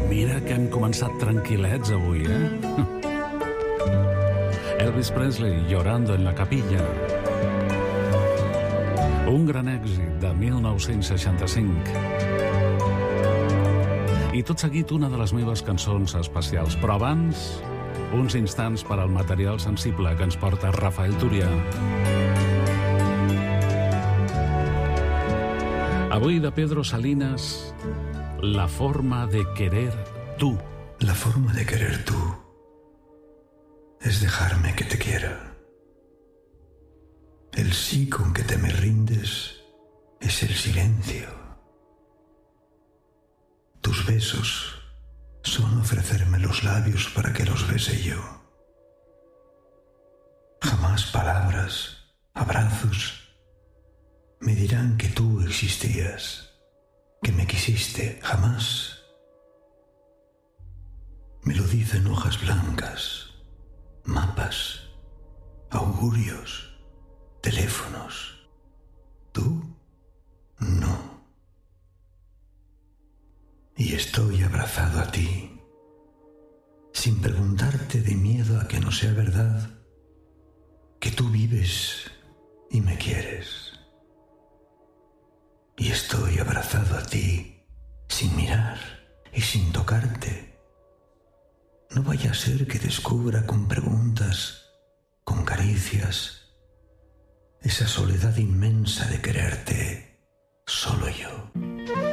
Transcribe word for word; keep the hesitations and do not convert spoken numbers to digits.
Mira que hem començat tranquil·lets avui, eh? Elvis Presley, Llorando en la capilla. Un gran èxit de mil nou-cents seixanta-cinc. I tot seguit una de les meves cançons especials. Però abans, uns instants per al material sensible que ens porta Rafael Turià. Avui de Pedro Salinas, La forma de querer tú. La forma de querer tú es dejarme que te quiera. El sí con que te me rindes es el silencio. Tus besos son ofrecerme los labios para que los bese yo. Jamás palabras, abrazos, me dirán que tú existías, que me quisiste jamás. Me lo dicen hojas blancas, mapas, augurios, teléfonos. Tú, no. Y estoy abrazado a ti, sin preguntarte de miedo a que no sea verdad, que tú vives y me quieres. Y estoy abrazado a ti, sin mirar y sin tocarte. No vaya a ser que descubra con preguntas, con caricias, esa soledad inmensa de quererte solo yo.